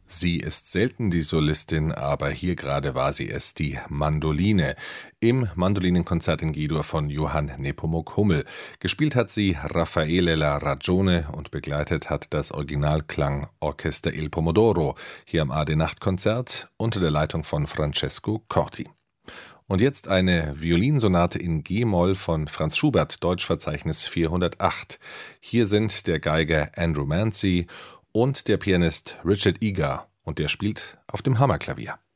Sie ist selten die Solistin, aber hier gerade war sie es, die Mandoline, im Mandolinenkonzert in G-Dur von Johann Nepomuk Hummel. Gespielt hat sie Raffaele La Ragione und begleitet hat das Originalklang-Orchester Il Pomodoro, hier am ARD-Nachtkonzert unter der Leitung von Francesco Corti. Und jetzt eine Violinsonate in G-Moll von Franz Schubert, Deutschverzeichnis 408. Hier sind der Geiger Andrew Mancy und der Pianist Richard Egar, und der spielt auf dem Hammerklavier.